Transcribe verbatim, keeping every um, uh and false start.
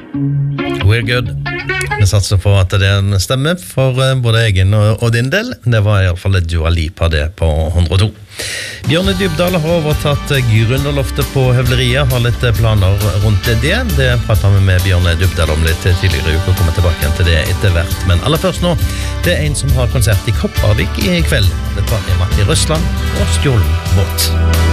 We're good. Vi satser på at det stemmer for både egen og din del. Det var i alle fall et Dua Lipa det på hundre og to. Bjørne Dybdahl har overtatt grunnerloftet på Høvleriet, har litt planer rundt det. Det pratet vi med Bjørne Dybdahl om litt tidligere i uke, og kommer tilbake igjen til det etter hvert. Men aller først nå, det er en som har konsert i Kopervik i kveld. Det var Matti Røsland og Stjålen Båt.